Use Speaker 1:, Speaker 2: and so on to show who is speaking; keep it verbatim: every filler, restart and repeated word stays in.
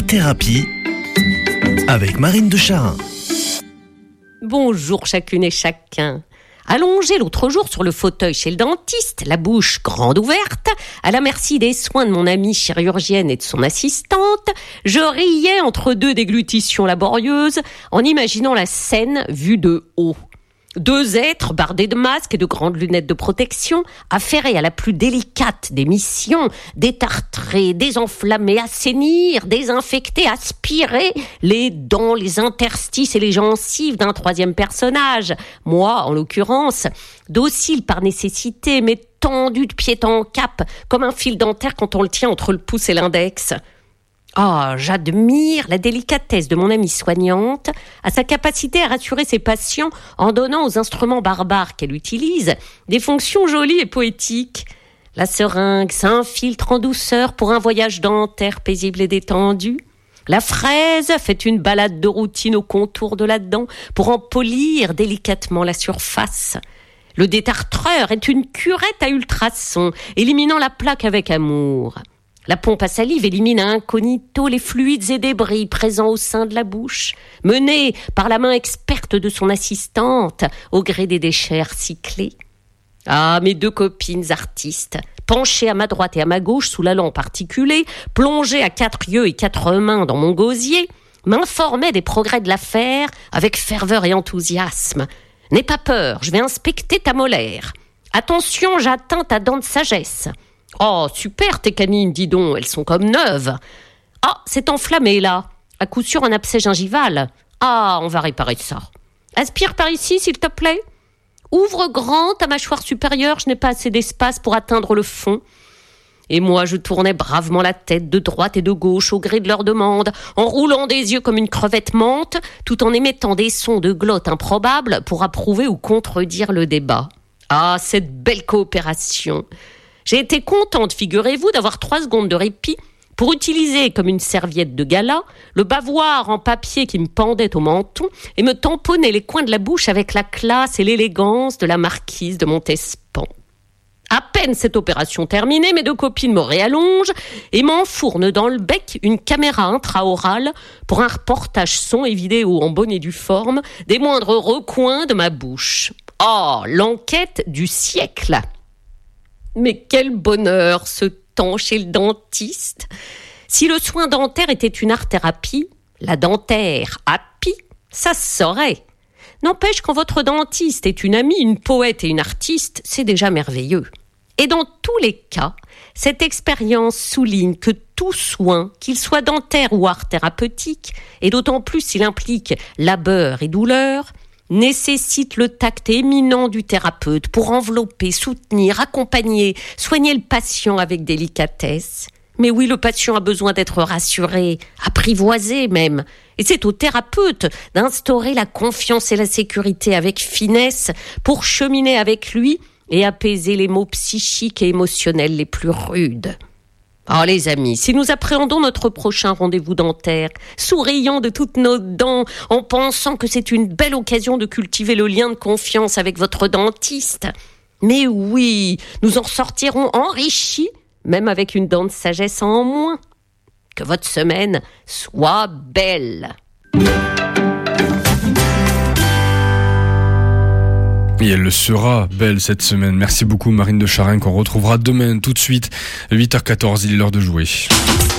Speaker 1: thérapie avec Marine de Charin.
Speaker 2: Bonjour chacune et chacun. Allongée l'autre jour sur le fauteuil chez le dentiste, la bouche grande ouverte, à la merci des soins de mon amie chirurgienne et de son assistante, je riais entre deux déglutitions laborieuses en imaginant la scène vue de haut. Deux êtres bardés de masques et de grandes lunettes de protection, affairés à la plus délicate des missions, détartrer, désenflammer, assainir, désinfecter, aspirer les dents, les interstices et les gencives d'un troisième personnage. Moi, en l'occurrence, docile par nécessité, mais tendu de pied en cap, comme un fil dentaire quand on le tient entre le pouce et l'index. Ah, oh, j'admire la délicatesse de mon amie soignante, à sa capacité à rassurer ses patients en donnant aux instruments barbares qu'elle utilise des fonctions jolies et poétiques. La seringue s'infiltre en douceur pour un voyage dentaire paisible et détendu. La fraise fait une balade de routine au contour de la dent pour en polir délicatement la surface. Le détartreur est une curette à ultrasons, éliminant la plaque avec amour. La pompe à salive élimine incognito les fluides et débris présents au sein de la bouche, menée par la main experte de son assistante au gré des déchets recyclés. Ah, mes deux copines artistes, penchées à ma droite et à ma gauche sous la lampe articulée, plongées à quatre yeux et quatre mains dans mon gosier, m'informaient des progrès de l'affaire avec ferveur et enthousiasme. N'aie pas peur, je vais inspecter ta molaire. Attention, j'atteins ta dent de sagesse. Oh, super tes canines, dis donc, elles sont comme neuves. Ah, c'est enflammé là. À coup sûr un abcès gingival. Ah, on va réparer ça. Aspire par ici, s'il te plaît. Ouvre grand ta mâchoire supérieure, je n'ai pas assez d'espace pour atteindre le fond. Et moi, je tournais bravement la tête de droite et de gauche au gré de leurs demandes, en roulant des yeux comme une crevette menthe, tout en émettant des sons de glotte improbables pour approuver ou contredire le débat. Ah, cette belle coopération. J'ai été contente, figurez-vous, d'avoir trois secondes de répit pour utiliser comme une serviette de gala le bavoir en papier qui me pendait au menton et me tamponner les coins de la bouche avec la classe et l'élégance de la marquise de Montespan. À peine cette opération terminée, mes deux copines me réallongent et m'enfournent dans le bec une caméra intraorale pour un reportage son et vidéo en bonne et due forme des moindres recoins de ma bouche. Oh, l'enquête du siècle! Mais quel bonheur ce temps chez le dentiste. Si le soin dentaire était une art-thérapie, la dentaire happy, ça se saurait. N'empêche, quand votre dentiste est une amie, une poète et une artiste, c'est déjà merveilleux. Et dans tous les cas, cette expérience souligne que tout soin, qu'il soit dentaire ou art thérapeutique, et d'autant plus s'il implique labeur et douleur, nécessite le tact éminent du thérapeute pour envelopper, soutenir, accompagner, soigner le patient avec délicatesse. Mais oui, le patient a besoin d'être rassuré, apprivoisé même. Et c'est au thérapeute d'instaurer la confiance et la sécurité avec finesse pour cheminer avec lui et apaiser les maux psychiques et émotionnels les plus rudes. Oh les amis, si nous appréhendons notre prochain rendez-vous dentaire, souriant de toutes nos dents, en pensant que c'est une belle occasion de cultiver le lien de confiance avec votre dentiste, mais oui, nous en sortirons enrichis, même avec une dent de sagesse en moins. Que votre semaine soit belle.
Speaker 3: Et elle le sera belle cette semaine. Merci beaucoup Marine de Charin qu'on retrouvera demain tout de suite. huit heures quatorze, il est l'heure de jouer.